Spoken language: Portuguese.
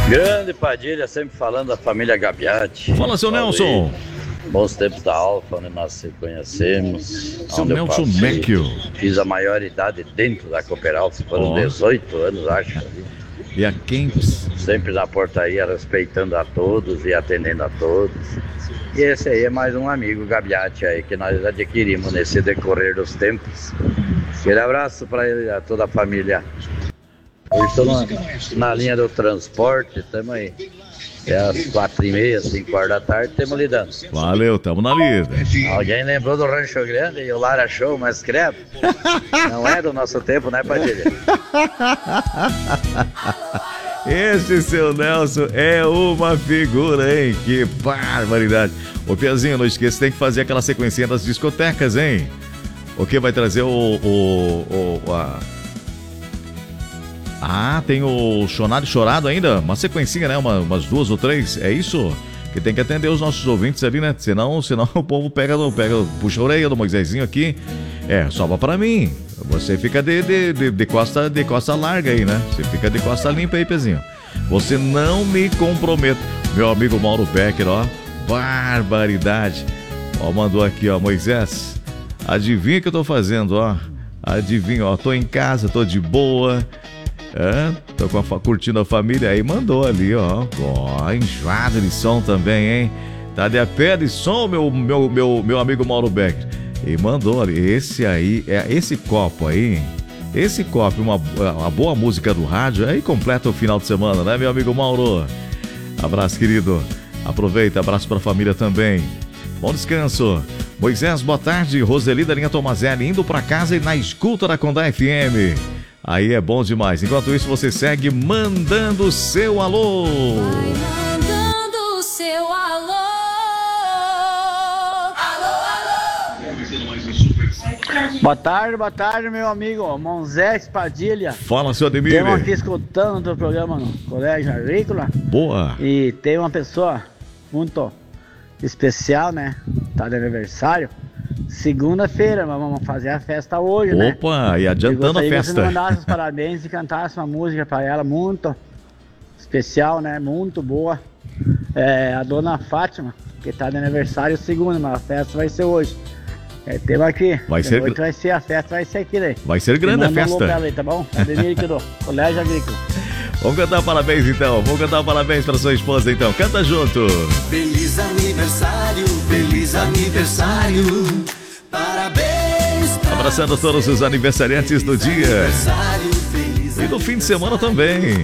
Grande Padilha, sempre falando da família Gabiati. Fala, seu Nelson. Bons tempos da Alfa, onde nós se conhecemos. Seu Nelson Mecchio. Fiz a maioridade dentro da Cooperal, foram 18 anos, acho. E a Kemps? Sempre na portaria, respeitando a todos e atendendo a todos. E esse aí é mais um amigo Gabiati aí, que nós adquirimos nesse decorrer dos tempos. Aquele abraço para ele e a toda a família. Hoje estou na linha do transporte, estamos aí. É às 4h30, 5 horas da tarde, estamos lidando. Valeu, estamos na lida. Alguém lembrou do Rancho Grande e o Lara Show, mas credo. Não é do nosso tempo, né, Padilha? Esse seu Nelson é uma figura, hein? Que barbaridade. Ô, Piazinho, não esqueça, tem que fazer aquela sequencinha das discotecas, hein? O que vai trazer tem o Chonado e Chorado ainda? Uma sequencinha, né? Umas 2 ou 3, é isso? Que tem que atender os nossos ouvintes ali, né? Senão o povo puxa a orelha do Moisésinho aqui. Sobra pra mim. Você fica de costa larga aí, né? Você fica de costa limpa aí, Pezinho. Você não me comprometa. Meu amigo Mauro Becker, ó. Barbaridade. Ó, mandou aqui, ó, Moisés. Adivinha o que eu tô fazendo, ó. Adivinha, ó. Tô em casa, tô de boa. Tô curtindo a família. Aí mandou ali, ó. Enjoado de som também, hein? Tá de pé de som, meu amigo Mauro Becker. E mandou ali, esse copo aí, uma boa música do rádio, aí completa o final de semana, né, meu amigo Mauro? Abraço, querido. Aproveita, abraço pra família também. Bom descanso. Moisés, boa tarde. Roseli da linha Tomazelli, indo pra casa e na escuta da Condá FM. Aí é bom demais. Enquanto isso, você segue mandando o seu alô. Mandando o seu alô. Boa tarde, meu amigo Moisés Padilha. Fala, seu Ademir. Estamos aqui escutando o teu programa no Colégio Agrícola. Boa. E tem uma pessoa muito especial, né? Tá de aniversário. Segunda-feira, mas vamos fazer a festa hoje, né? Opa, e adiantando a festa. Que você mandasse os parabéns e cantasse uma música para ela muito especial, né? Muito boa. A dona Fátima, que tá de aniversário segunda, mas a festa vai ser hoje. Temos aqui. Vai ser a festa, vai ser aqui, né? Vai ser grande a festa. Aí, tá bom? Ademir aqui do Colégio Agrícola. Vamos cantar parabéns então. Vamos cantar parabéns para sua esposa então. Canta junto. Feliz aniversário, feliz aniversário. Parabéns. Abraçando todos os aniversariantes do dia. E do fim de semana também.